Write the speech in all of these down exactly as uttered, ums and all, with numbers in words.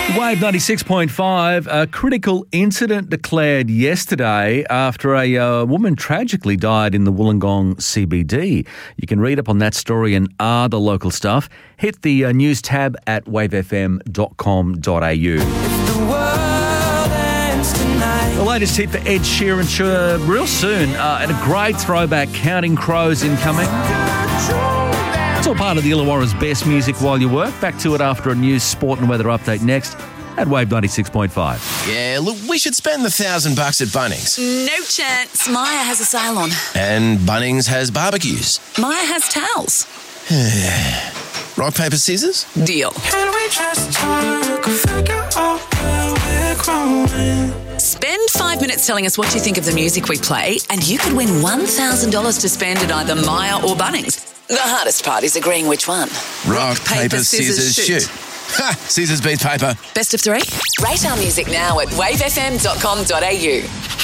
Wave ninety-six point five, a critical incident declared yesterday after a uh, woman tragically died in the Wollongong C B D. You can read up on that story and other local stuff. Hit the uh, news tab at wave f m dot com dot a u. The latest hit for Ed Sheeran sure, real soon, uh, and a great throwback, Counting Crows incoming. It's all part of the Illawarra's best music while you work. Back to it after a news, sport and weather update next at Wave ninety-six point five. Yeah, look, we should spend the thousand bucks at Bunnings. No chance. Maya has a sale on. And Bunnings has barbecues. Maya has towels. Rock, paper, scissors? Deal. Can we just talk, figure out where we're growing? Spend five minutes telling us what you think of the music we play, and you could win one thousand dollars to spend at either Maya or Bunnings. The hardest part is agreeing which one. Rock, paper, scissors, shoot. Ha! Scissors beats paper. Best of three? Rate our music now at wave f m dot com dot a u.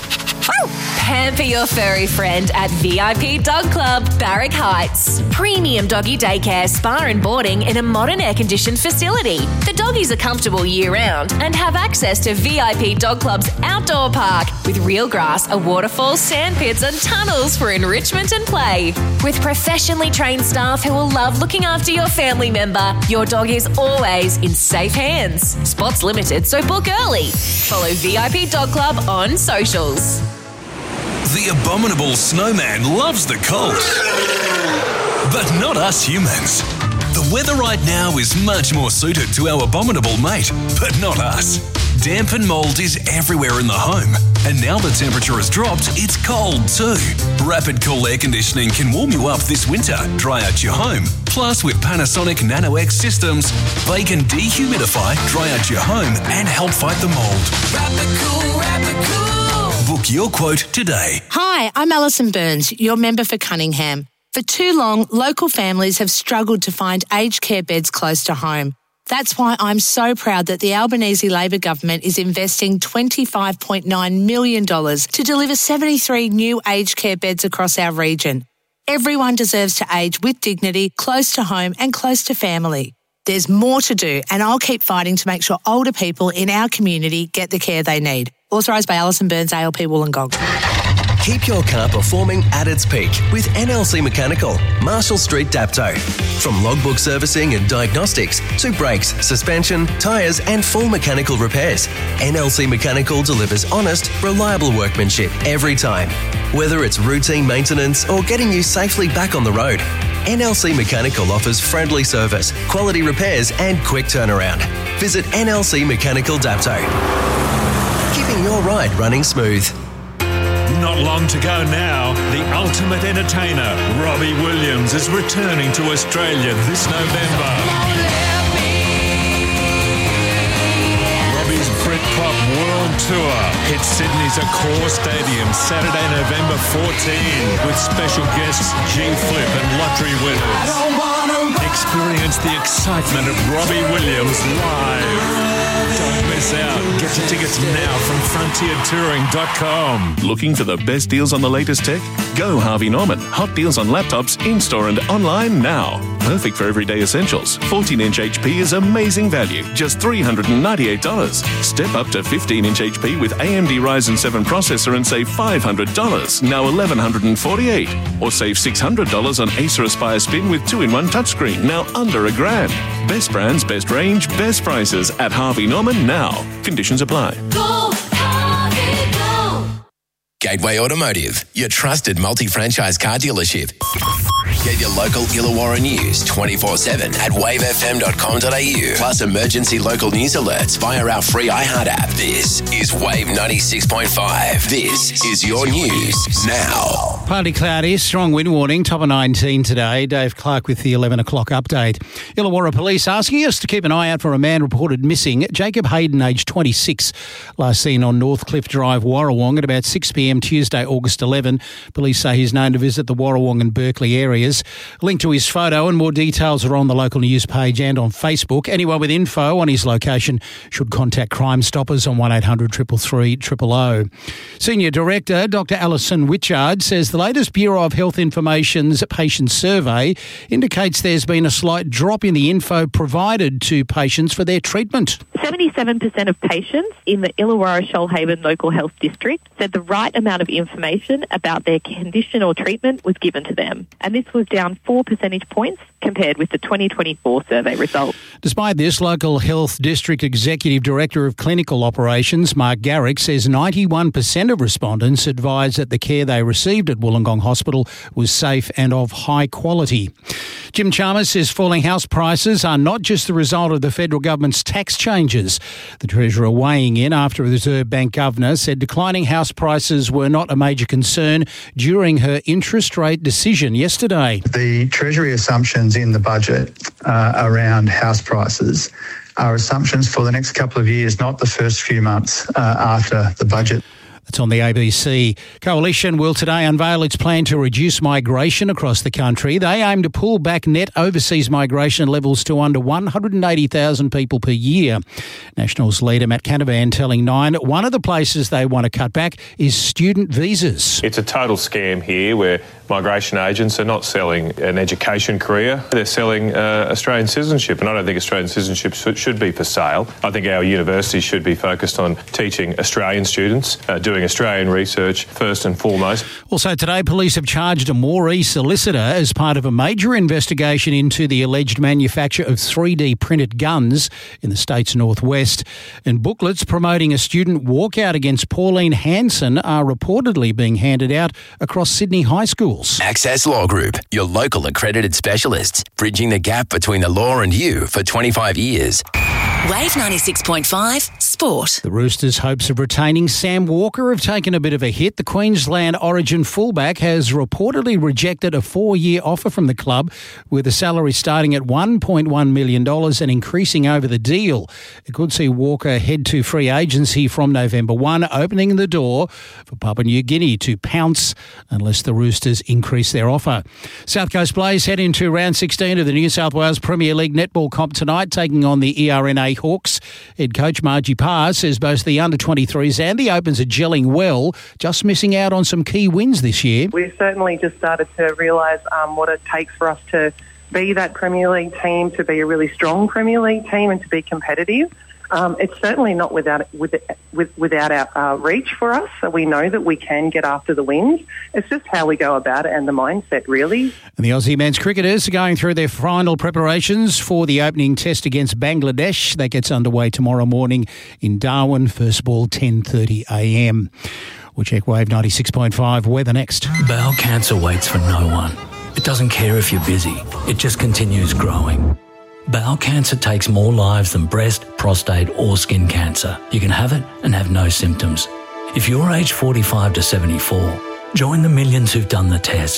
Pamper your furry friend at V I P Dog Club, Barrack Heights. Premium doggy daycare, spa and boarding in a modern air-conditioned facility. The doggies are comfortable year-round and have access to V I P Dog Club's outdoor park with real grass, a waterfall, sand pits and tunnels for enrichment and play. With professionally trained staff who will love looking after your family member, your dog is always in safe hands. Spots limited, so book early. Follow V I P Dog Club on socials. The abominable snowman loves the cold, but not us humans. The weather right now is much more suited to our abominable mate, but not us. Damp and mould is everywhere in the home, and now the temperature has dropped, it's cold too. Rapid Cool Air Conditioning can warm you up this winter, dry out your home. Plus, with Panasonic Nano-X systems, they can dehumidify, dry out your home, and help fight the mould. Rapid Cool, Rapid Cool. Book your quote today. Hi, I'm Alison Burns, your member for Cunningham. For too long, local families have struggled to find aged care beds close to home. That's why I'm so proud that the Albanese Labor government is investing twenty-five point nine million dollars to deliver seventy-three new aged care beds across our region. Everyone deserves to age with dignity, close to home and close to family. There's more to do, and I'll keep fighting to make sure older people in our community get the care they need. Authorised by Alison Burns, A L P Wollongong. Keep your car performing at its peak with N L C Mechanical, Marshall Street, Dapto. From logbook servicing and diagnostics to brakes, suspension, tyres and full mechanical repairs, N L C Mechanical delivers honest, reliable workmanship every time. Whether it's routine maintenance or getting you safely back on the road, N L C Mechanical offers friendly service, quality repairs and quick turnaround. Visit N L C Mechanical Dapto. Keeping your ride running smooth. Not long to go now. The ultimate entertainer, Robbie Williams, is returning to Australia this November. Robbie's Britpop World Tour hits Sydney's Accor Stadium Saturday, November fourteenth, with special guests G-Flip and lottery winners. Experience the excitement of Robbie Williams live. Don't miss out. Get your tickets now from frontier touring dot com. Looking for the best deals on the latest tech? Go Harvey Norman. Hot deals on laptops in-store and online now. Perfect for everyday essentials. fourteen inch H P is amazing value, just three hundred ninety-eight dollars. Step up to fifteen inch H P with A M D Ryzen seven processor and save five hundred dollars, now eleven forty-eight dollars. Or save six hundred dollars on Acer Aspire Spin with two in one touchscreen, now under a grand. Best brands, best range, best prices at Harvey Norman now. Conditions apply. Go, Harvey, go. Gateway Automotive, your trusted multi-franchise car dealership. Get your local Illawarra news twenty-four seven at wave f m dot com dot a u. Plus emergency local news alerts via our free iHeart app. This is Wave ninety-six point five. This is your news now. Partly cloudy, strong wind warning, top of nineteen today. Dave Clark with the eleven o'clock update. Illawarra Police asking us to keep an eye out for a man reported missing. Jacob Hayden, aged twenty-six, last seen on Northcliffe Drive, Warrawong at about six p m Tuesday, August eleventh. Police say he's known to visit the Warrawong and Berkeley areas. Link to his photo and more details are on the local news page and on Facebook. Anyone with info on his location should contact Crime Stoppers on one eight hundred three three three zero zero. Senior Director Doctor Alison Witchard says The latest Bureau of Health Information's patient survey indicates there's been a slight drop in the info provided to patients for their treatment. seventy-seven percent of patients in the Illawarra-Shoalhaven Local Health District said the right amount of information about their condition or treatment was given to them, and this was down four percentage points compared with the twenty twenty-four survey results. Despite this, Local Health District Executive Director of Clinical Operations, Mark Garrick, says ninety-one percent of respondents advised that the care they received at Wollongong Hospital was safe and of high quality. Jim Chalmers says falling house prices are not just the result of the federal government's tax changes. The Treasurer weighing in after the Reserve Bank Governor said declining house prices were not a major concern during her interest rate decision yesterday. The Treasury assumptions in the budget uh, around house prices are assumptions for the next couple of years, not the first few months uh, after the budget. That's on the A B C. Coalition will today unveil its plan to reduce migration across the country. They aim to pull back net overseas migration levels to under one hundred eighty thousand people per year. Nationals leader Matt Canavan telling Nine one of the places they want to cut back is student visas. It's a total scam here where migration agents are not selling an education career. They're selling uh, Australian citizenship, and I don't think Australian citizenship should, should be for sale. I think our universities should be focused on teaching Australian students, uh, doing Australian research first and foremost. Also today, police have charged a Moree solicitor as part of a major investigation into the alleged manufacture of three D printed guns in the state's northwest. And booklets promoting a student walkout against Pauline Hanson are reportedly being handed out across Sydney high schools. Access Law Group, your local accredited specialists, bridging the gap between the law and you for twenty-five years. Wave ninety-six point five Sport. The Roosters' hopes of retaining Sam Walker have taken a bit of a hit. The Queensland Origin fullback has reportedly rejected a four-year offer from the club, with a salary starting at one point one million dollars and increasing over the deal. It could see Walker head to free agency from November first, opening the door for Papua New Guinea to pounce unless the Roosters increase their offer. South Coast Blaze head into round sixteen of the New South Wales Premier League netball comp tonight, taking on the E R N A Hawks. Head coach Margie Parr says both the under twenty-threes and the Opens are gelling well, just missing out on some key wins this year. We've certainly just started to realise um, what it takes for us to be that Premier League team, to be a really strong Premier League team and to be competitive. Um, it's certainly not without with, with, without our uh, reach for us. So we know that we can get after the wins. It's just how we go about it and the mindset, really. And the Aussie men's cricketers are going through their final preparations for the opening test against Bangladesh. That gets underway tomorrow morning in Darwin. First ball, ten thirty a m. We'll check Wave ninety-six point five weather next. Bowel cancer waits for no one. It doesn't care if you're busy. It just continues growing. Bowel cancer takes more lives than breast, prostate or skin cancer. You can have it and have no symptoms. If you're aged forty-five to seventy-four, join the millions who've done the test.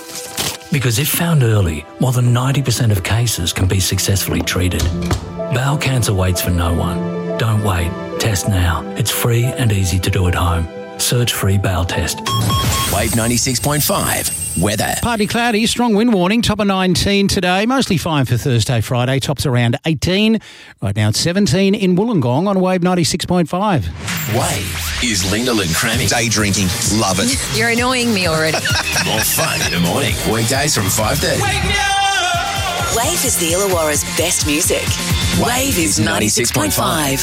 Because if found early, more than ninety percent of cases can be successfully treated. Bowel cancer waits for no one. Don't wait. Test now. It's free and easy to do at home. Search free bowel test. Wave ninety-six point five weather. Partly cloudy, strong wind warning, top of nineteen today. Mostly fine for Thursday, Friday. Tops around eighteen. Right now it's seventeen in Wollongong on Wave ninety-six point five. Wave is Lyndall and Crammy. Day drinking. Love it. You're annoying me already. More fun in the morning. Weekdays from five thirty. Wave is the Illawarra's best music. Wave is ninety-six point five.